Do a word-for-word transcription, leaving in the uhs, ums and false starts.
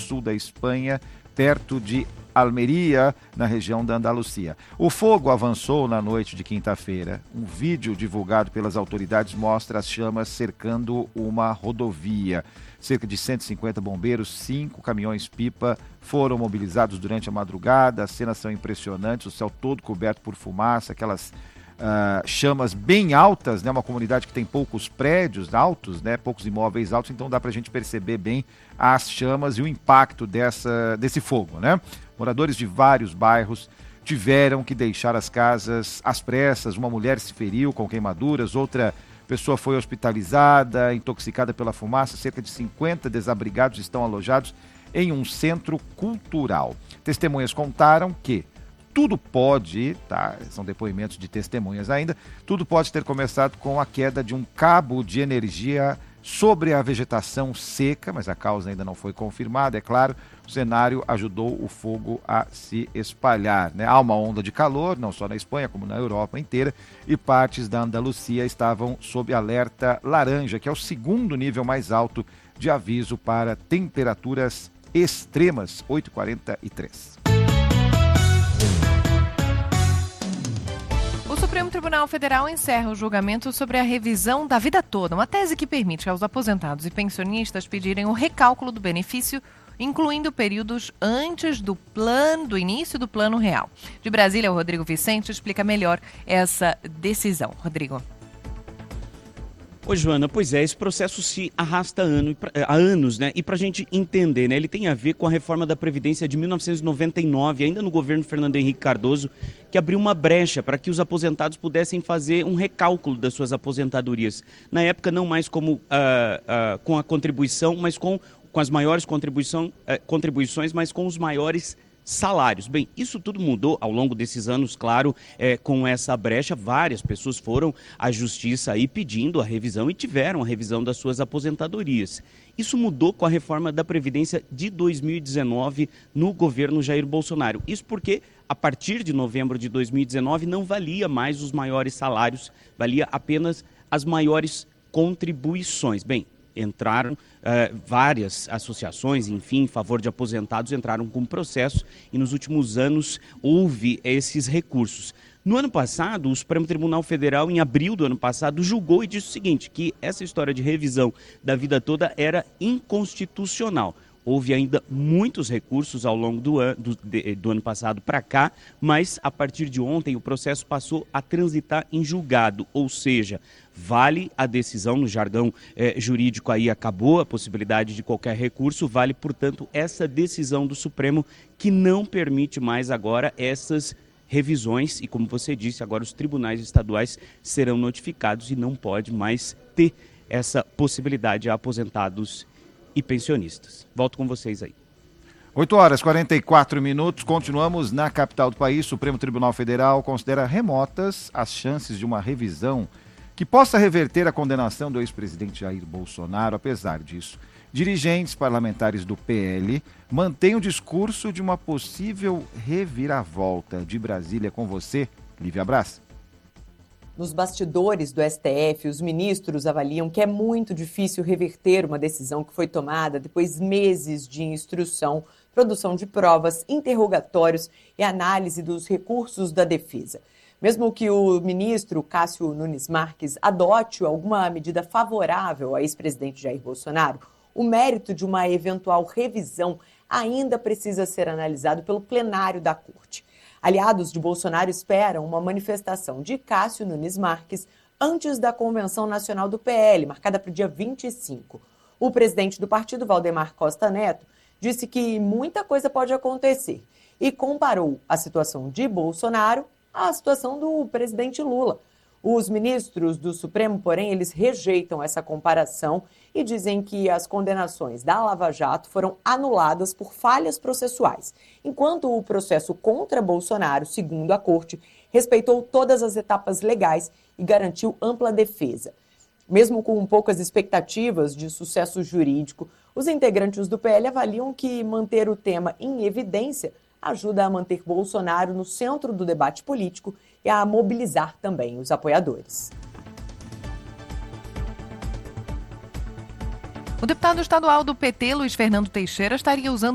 sul da Espanha, perto de Almeria, na região da Andalucia. O fogo avançou na noite de quinta-feira. Um vídeo divulgado pelas autoridades mostra as chamas cercando uma rodovia. Cerca de cento e cinquenta bombeiros, cinco caminhões-pipa foram mobilizados durante a madrugada. As cenas são impressionantes, o céu todo coberto por fumaça, aquelas uh, chamas bem altas, né? Uma comunidade que tem poucos prédios altos, né? Poucos imóveis altos, então dá para a gente perceber bem as chamas e o impacto dessa, desse fogo, né? Moradores de vários bairros tiveram que deixar as casas às pressas. Uma mulher se feriu com queimaduras, outra pessoa foi hospitalizada, intoxicada pela fumaça. Cerca de cinquenta desabrigados estão alojados em um centro cultural. Testemunhas contaram que tudo pode, tá, são depoimentos de testemunhas ainda, tudo pode ter começado com a queda de um cabo de energia sobre a vegetação seca, mas a causa ainda não foi confirmada, é claro. O cenário ajudou o fogo a se espalhar, né? Há uma onda de calor, não só na Espanha, como na Europa inteira, e partes da Andalucia estavam sob alerta laranja, que é o segundo nível mais alto de aviso para temperaturas extremas, oito e quarenta e três. O Supremo Tribunal Federal encerra o julgamento sobre a revisão da vida toda, uma tese que permite aos aposentados e pensionistas pedirem o recálculo do benefício, incluindo períodos antes do plano, do início do plano real. De Brasília, o Rodrigo Vicente explica melhor essa decisão. Rodrigo. Oi, Joana, pois é, esse processo se arrasta ano, há anos, né? E para a gente entender, né? Ele tem a ver com a reforma da Previdência de mil novecentos e noventa e nove, ainda no governo Fernando Henrique Cardoso, que abriu uma brecha para que os aposentados pudessem fazer um recálculo das suas aposentadorias. Na época, não mais como uh, uh, com a contribuição, mas com, com as maiores contribuição, uh, contribuições, mas com os maiores salários. Bem, isso tudo mudou ao longo desses anos, claro, é, com essa brecha. Várias pessoas foram à justiça aí pedindo a revisão e tiveram a revisão das suas aposentadorias. Isso mudou com a reforma da Previdência de dois mil e dezenove no governo Jair Bolsonaro. Isso porque, a partir de novembro de dois mil e dezenove, não valia mais os maiores salários, valia apenas as maiores contribuições. Bem, entraram uh, várias associações, enfim, em favor de aposentados, entraram com processo e nos últimos anos houve esses recursos. No ano passado, o Supremo Tribunal Federal, em abril do ano passado, julgou e disse o seguinte, que essa história de revisão da vida toda era inconstitucional. Houve ainda muitos recursos ao longo do, an do, de, do ano passado para cá, mas a partir de ontem o processo passou a transitar em julgado, ou seja, vale a decisão, no jargão eh, jurídico aí acabou a possibilidade de qualquer recurso, vale, portanto, essa decisão do Supremo que não permite mais agora essas revisões e, como você disse, agora os tribunais estaduais serão notificados e não pode mais ter essa possibilidade a aposentados e pensionistas. Volto com vocês aí. oito horas e quarenta e quatro minutos, continuamos na capital do país. Supremo Tribunal Federal considera remotas as chances de uma revisão que possa reverter a condenação do ex-presidente Jair Bolsonaro. Apesar disso, dirigentes parlamentares do P L mantêm o discurso de uma possível reviravolta. De Brasília, com você, Lívia Braz. Nos bastidores do S T F, os ministros avaliam que é muito difícil reverter uma decisão que foi tomada depois de meses de instrução, produção de provas, interrogatórios e análise dos recursos da defesa. Mesmo que o ministro Cássio Nunes Marques adote alguma medida favorável ao ex-presidente Jair Bolsonaro, o mérito de uma eventual revisão ainda precisa ser analisado pelo plenário da Corte. Aliados de Bolsonaro esperam uma manifestação de Cássio Nunes Marques antes da Convenção Nacional do P L, marcada para o dia vinte e cinco. O presidente do partido, Valdemar Costa Neto, disse que muita coisa pode acontecer e comparou a situação de Bolsonaro à situação do presidente Lula. Os ministros do Supremo, porém, eles rejeitam essa comparação e dizem que as condenações da Lava Jato foram anuladas por falhas processuais, enquanto o processo contra Bolsonaro, segundo a Corte, respeitou todas as etapas legais e garantiu ampla defesa. Mesmo com poucas expectativas de sucesso jurídico, os integrantes do P L avaliam que manter o tema em evidência ajuda a manter Bolsonaro no centro do debate político e a mobilizar também os apoiadores. O deputado estadual do P T, Luiz Fernando Teixeira, estaria usando